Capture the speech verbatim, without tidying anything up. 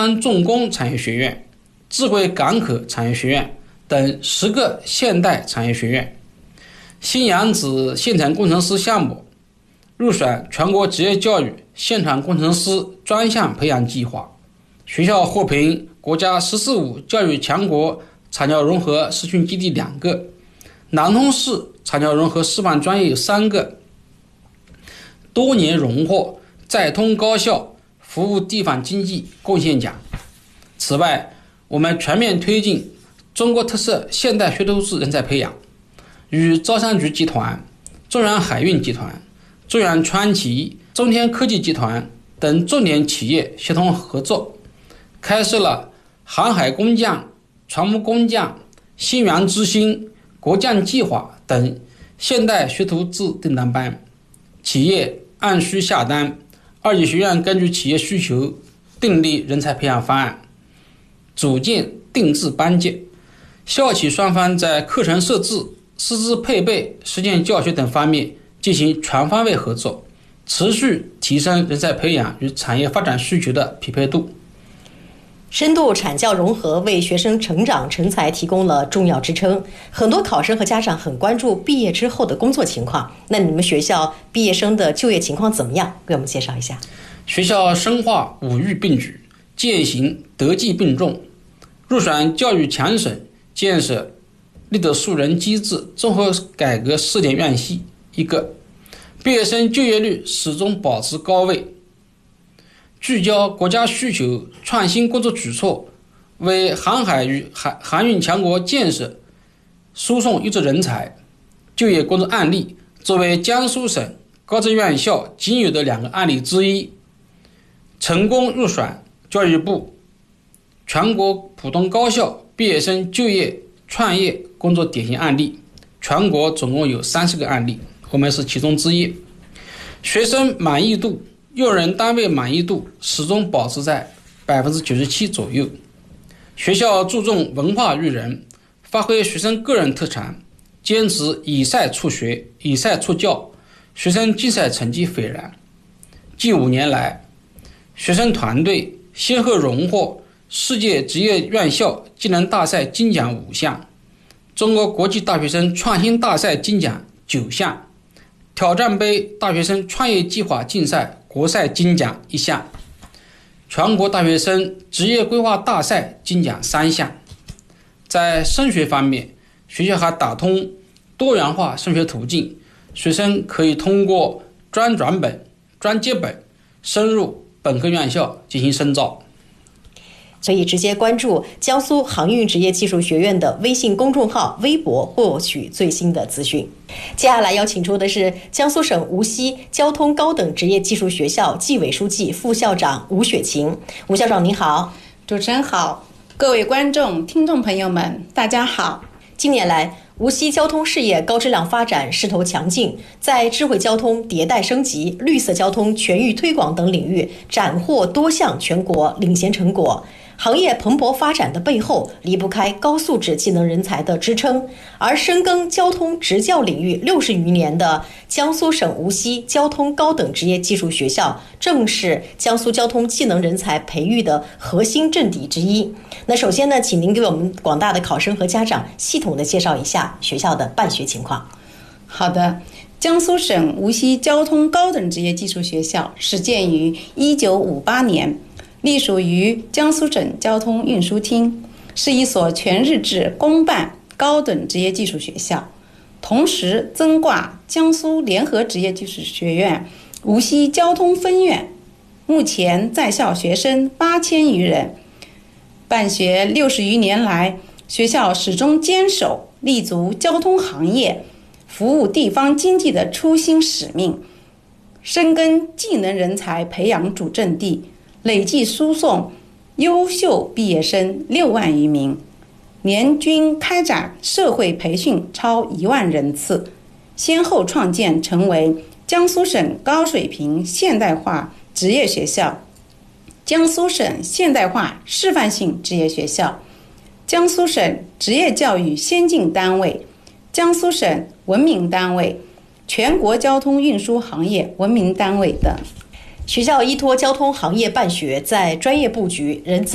山重工产业学院、智慧港口产业学院等十个现代产业学院。新扬子现场工程师项目入选全国职业教育现场工程师专项培养计划，学校获评国家“十四五”教育强国产教融合实训基地两个，南通市产教融合示范专业有三个，多年荣获在通高校服务地方经济贡献奖。此外，我们全面推进中国特色现代学徒制人才培养，与招商局集团、中远海运集团、中远川崎、中天科技集团等重点企业协同合作，开设了航海工匠、船务工匠、新源之星、国匠计划等现代学徒制订单班，企业按需下单，二级学院根据企业需求订立人才培养方案，组建定制班级，校企双方在课程设置、师资配备、实践教学等方面进行全方位合作，持续提升人才培养与产业发展需求的匹配度。 深度产教融合为学生成长成才提供了重要支撑，很多考生和家长很关注毕业之后的工作情况。那你们学校毕业生的就业情况怎么样？给我们介绍一下。 学校深化五育并举，践行德技并重，入选教育强省建设立德树人机制综合改革试点院系一个，毕业生就业率始终保持高位，聚焦国家需求创新工作举措，为航海与航航运强国建设输送优质人才。就业工作案例作为江苏省高职院校仅有的两个案例之一，成功入选教育部全国普通高校毕业生就业创业工作典型案例，全国总共有三十个案例，我们是其中之一。学生满意度、用人单位满意度始终保持在 百分之九十七 左右。学校注重文化育人，发挥学生个人特长，坚持以赛促学、以赛促教，学生竞赛成绩斐然。近五年来，学生团队先后荣获世界职业院校技能大赛金奖五项，中国国际大学生创新大赛金奖九项，挑战杯大学生创业计划竞赛国赛金奖一项，全国大学生职业规划大赛金奖三项。在升学方面，学校还打通多元化升学途径，学生可以通过专转本、专接本升入本科院校进行深造。 可以直接关注江苏航运职业技术学院的微信公众号、微博获取最新的资讯。接下来邀请出的是江苏省无锡交通高等职业技术学校纪委书记、副校长吴雪琴。吴校长您好。 主持人好，各位观众、听众朋友们，大家好。 近年来，无锡交通事业高质量发展势头强劲，在智慧交通迭代升级、绿色交通全域推广等领域斩获多项全国领先成果。行业蓬勃发展的背后，离不开高素质技能人才的支撑。而深耕交通职教领域六十余年的江苏省无锡交通高等职业技术学校，正是江苏交通技能人才培育的核心阵地之一。那首先呢，请您给我们广大的考生和家长系统的介绍一下学校的办学情况。 好的，江苏省无锡交通高等职业技术学校始建于一九五八年。隶属于江苏省交通运输厅，是一所全日制公办高等职业技术学校，同时增挂江苏联合职业技术学院无锡交通分院，目前在校学生八千余人。办学六十余年来，学校始终坚守立足交通行业、服务地方经济的初心使命，深耕技能人才培养主阵地，累计输送优秀毕业生六万余名，年均开展社会培训超一万人次，先后创建成为江苏省高水平现代化职业学校、江苏省现代化示范性职业学校、江苏省职业教育先进单位、江苏省文明单位、全国交通运输行业文明单位等。 学校依托交通行业办学，在专业布局、人才